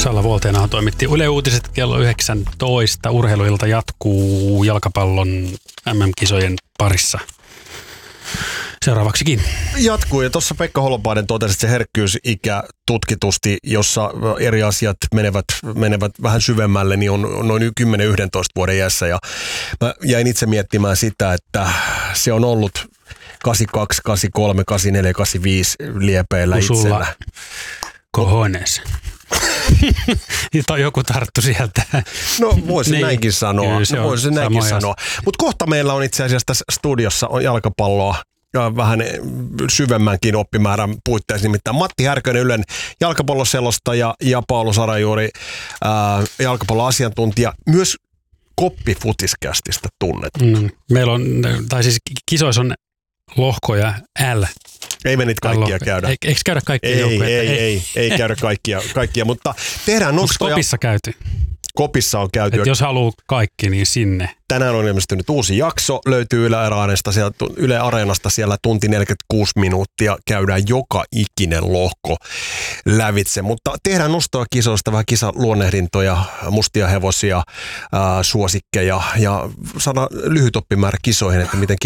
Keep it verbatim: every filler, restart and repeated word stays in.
Salla Vuolteenaho toimitti Yle Uutiset kello yhdeksäntoista. Urheiluilta jatkuu jalkapallon M M-kisojen parissa. Seuraavaksikin. Jatkuu, ja tuossa Pekka Holopainen totesi, että se herkkyysikä tutkitusti, jossa eri asiat menevät, menevät vähän syvemmälle, niin on noin kymmenen yksitoista vuoden iässä. Ja mä jäin itse miettimään sitä, että se on ollut kahdeksankymmentäkaksi, kahdeksankymmentäkolme, kahdeksankymmentäneljä, kahdeksankymmentäviisi liepeillä itsellä. Kohones. Tai joku tarttu sieltä. No voisin niin, näinkin sanoa. No, voisin näinkin sanoa. Mutta kohta meillä on itse asiassa tässä studiossa on jalkapalloa ja vähän syvemmänkin oppimäärän puitteissa. Nimittäin Matti Härkönen, Ylen jalkapalloselostaja, ja Paolo Sarajuuri, ää, jalkapalloasiantuntija. Myös Koppi-futiskästistä tunnet. Mm, meillä on, tai siis kisoissa on lohkoja L. Ei me niitä kaikkia käydä. E, eikö käydä kaikkia ei, joukkoja? Ei, ei, ei, ei käydä kaikkia, kaikkia, mutta tehdään nostoja. Onko Kopissa käyty? Kopissa on käyty. Et jos haluaa kaikki, niin sinne. Tänään on ilmestynyt uusi jakso, löytyy Yle Areenasta, sieltä, Yle Areenasta siellä tunti neljäkymmentäkuusi minuuttia, käydään joka ikinen lohko lävitse. Mutta tehdään nostoa kisoista, vähän kisaluonnehdintoja, mustia hevosia, ää, suosikkeja ja saada lyhyt oppimäärä kisoihin, että miten